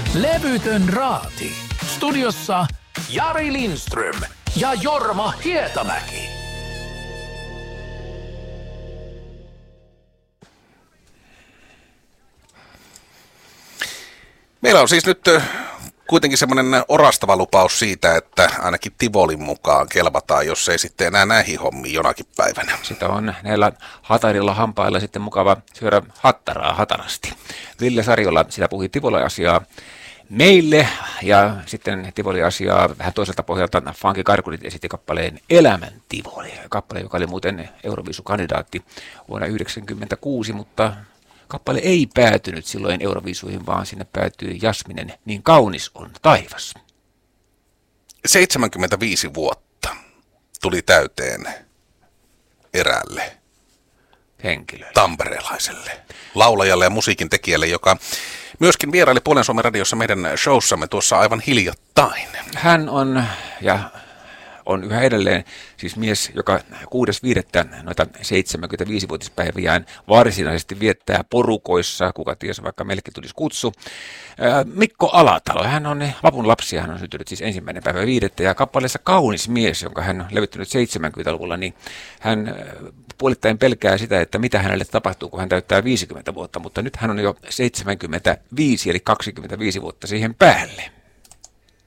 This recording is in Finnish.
Levytön raati. Studiossa Jari Lindström ja Jorma Hietamäki. Meillä on siis nyt kuitenkin semmoinen orastava lupaus siitä, että ainakin Tivolin mukaan kelvataan, jos ei sitten enää näihin hommiin jonakin päivänä. Sitä on näillä hatarilla hampailla sitten mukava syödä hattaraa hatarasti. Ville Sariola sitä puhui Tivoli-asiaa meille ja sitten Tivoli-asiaa vähän toiselta pohjalta Funky Karkulit esitti kappaleen Elämän Tivoli. Kappale, joka oli muuten Euroviisukandidaatti vuonna 1996, mutta kappale ei päätynyt silloin Euroviisuihin, vaan sinne päätyi Jasminen Niin kaunis on taivas. 75 vuotta tuli täyteen eräälle henkilölle, tamperelaiselle laulajalle ja musiikin tekijälle, joka myöskin vieraili Puolen Suomen radiossa meidän showssamme tuossa aivan hiljattain. Hän on yhä edelleen siis mies, joka 6.5. noita 75-vuotispäiviään varsinaisesti viettää porukoissa, kuka ties, vaikka meillekin tulisi kutsu. Mikko Alatalo, hän on vapun lapsia, hän on syntynyt siis 1.5. ja kappaleessa Kaunis mies, jonka hän on levyttänyt 70-luvulla, niin hän puolittain pelkää sitä, että mitä hänelle tapahtuu, kun hän täyttää 50 vuotta, mutta nyt hän on jo 75, eli 25 vuotta siihen päälle.